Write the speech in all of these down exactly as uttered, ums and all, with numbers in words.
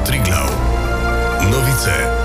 Triglav. Novice.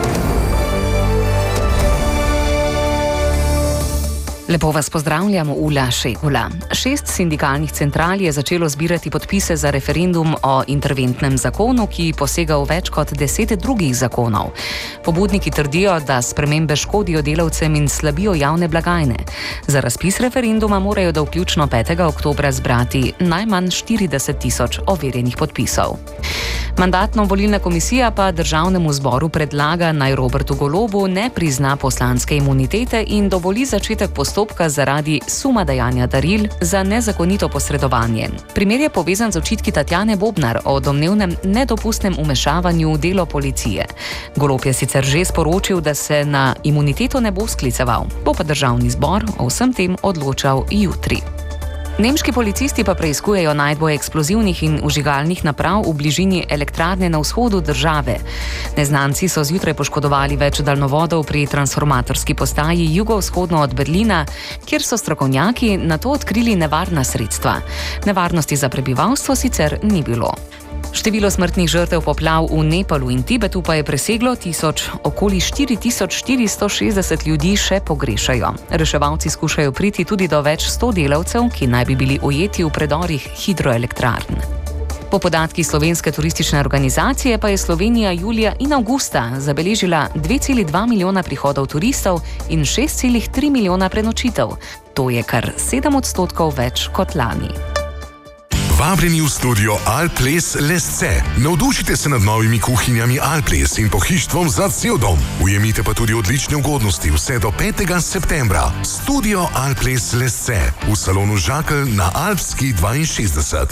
Lepo vas pozdravljam, Ula Šegula. Šest sindikalnih central je začelo zbirati podpise za referendum o interventnem zakonu, ki posega v več kot deset drugih zakonov. Pobudniki trdijo, da spremembe škodijo delavcem in slabijo javne blagajne. Za razpis referenduma morajo do vključno petega oktobra zbrati najmanj štirideset tisoč overjenih podpisov. Mandatno-volilna komisija pa državnemu zboru predlaga, naj Robertu Golobu ne prizna poslanske imunitete in dovoli začetek postopka zaradi suma dajanja daril za nezakonito posredovanje. Primer je povezan z očitki Tatjane Bobnar o domnevnem nedopustnem vmešavanju v delo policije. Golob je sicer že sporočil, da se na imuniteto ne bo skliceval, bo pa državni zbor o vsem tem odločal jutri. Nemški policisti pa preiskujejo najdbo eksplozivnih in vžigalnih naprav v bližini elektrarne na vzhodu države. Neznanci so zjutraj poškodovali več daljnovodov pri transformatorski postaji jugovzhodno od Berlina, kjer so strokovnjaki nato odkrili nevarna sredstva. Nevarnosti za prebivalstvo sicer ni bilo. Število smrtnih žrtev poplav v Nepalu in Tibetu pa je preseglo tisoč, okoli štiri tisoč štiristo šestdeset ljudi še pogrešajo. Reševalci skušajo priti tudi do več sto delavcev, ki naj bi bili ujeti v predorih hidroelektrarn. Po podatkih Slovenske turistične organizacije pa je Slovenija julija in avgusta zabeležila dve celi dva milijona prihodov turistov in šest celi tri milijona prenočitev. To je kar sedem odstotkov več kot lani. Vabljeni v studio Alples Lesce. Navdušite se nad novimi kuhinjami Alples in pohištvom za cel dom. Ujemite pa tudi odlične ugodnosti vse do petega septembra. Studio Alples Lesce v salonu Žakelj na Alpski dvainšestdeset.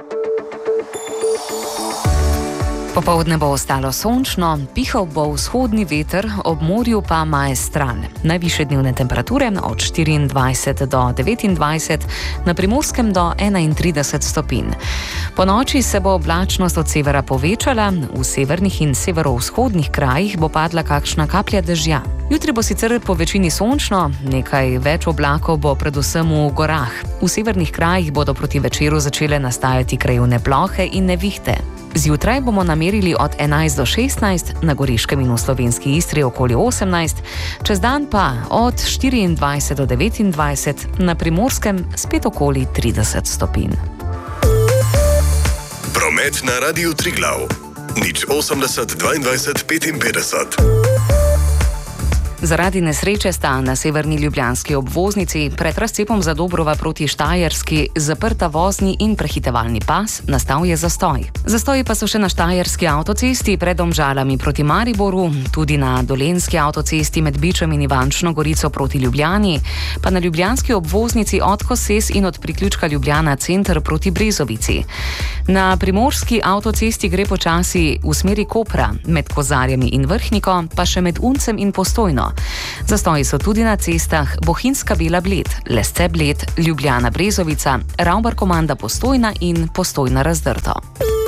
Popoldne bo ostalo sončno, pihal bo vzhodni veter, ob morju pa maestral. Najvišje dnevne temperature od štiriindvajset do devetindvajset, na Primorskem do enaintrideset stopinj. Po noči se bo oblačnost od severa povečala, v severnih in severovzhodnih krajih bo padla kakšna kaplja dežja. Jutri bo sicer po večini sončno, nekaj več oblakov bo predvsem v gorah. V severnih krajih bodo proti večeru začele nastajati krajevne plohe in nevihte. Zjutraj bomo namerili od enajst do šestnajst, na Goriškem in v slovenski Istri okoli osemnajst, čez dan pa od štiriindvajset do devetindvajset, na Primorskem spet okoli trideset stopinj. Promet na Radiu Triglav. nič osemdeset dvaindvajset petinpetdeset. Zaradi nesreče sta na severni ljubljanski obvoznici pred razcepom Zadobrova proti Štajerski zaprta vozni in prehitevalni pas, nastal je zastoj. Zastoji pa so še na štajerski avtocesti pred Domžalami proti Mariboru, tudi na dolenjski avtocesti med Bičem in Ivančno Gorico proti Ljubljani, pa na ljubljanski obvoznici od Koses in od priključka Ljubljana center proti Brezovici. Na primorski avtocesti gre počasi v smeri Kopra, med Kozarjami in Vrhniko, pa še med Uncem in Postojno. Zastoji so tudi na cestah Bohinjska Bela Bled, Lesce Bled, Ljubljana Brezovica, Ravbar Komanda Postojna in Postojna Razdrto.